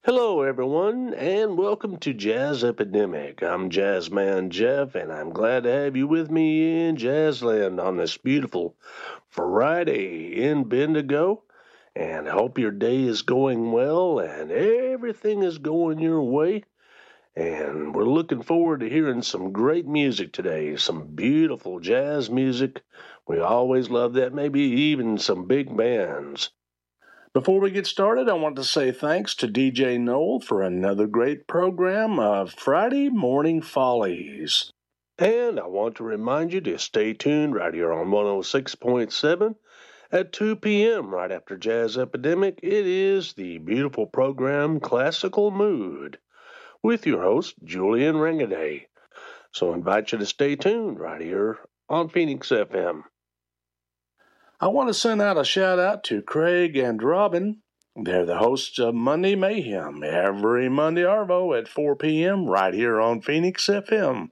Hello, everyone, and welcome to Jazz Epidemic. I'm Jazzman Jeff, and I'm glad to have you with me in Jazzland on this beautiful Friday in Bendigo. And I hope your day is going well and everything is going your way. And we're looking forward to hearing some great music today, some beautiful jazz music. We always love that, maybe even some big bands. Before we get started, I want to say thanks to DJ Noel for another great program of Friday Morning Follies. And I want to remind you to stay tuned right here on 106.7 at 2 p.m. right after Jazz Epidemic. It is the beautiful program Classical Mood with your host, Julian Rangaday. So I invite you to stay tuned right here on Phoenix FM. I want to send out a shout out to Craig and Robin. They're the hosts of Monday Mayhem every Monday Arvo at 4 p.m. right here on Phoenix FM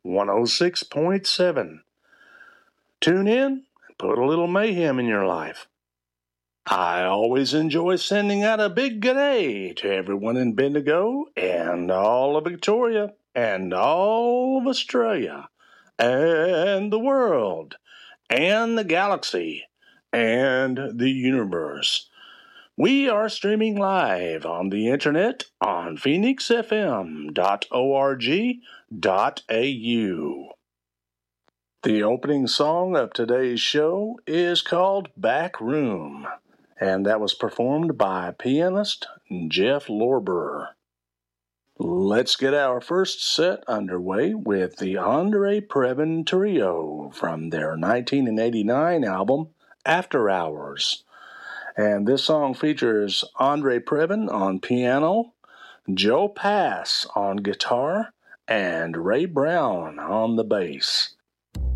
106.7. Tune in and put a little mayhem in your life. I always enjoy sending out a big g'day to everyone in Bendigo and all of Victoria and all of Australia and the world and the galaxy and the universe. We are streaming live on the internet on phoenixfm.org.au. The opening song of today's show is called Back Room, and that was performed by pianist Jeff Lorber. Let's get our first set underway with the Andre Previn Trio from their 1989 album, After Hours. And this song features Andre Previn on piano, Joe Pass on guitar, and Ray Brown on the bass.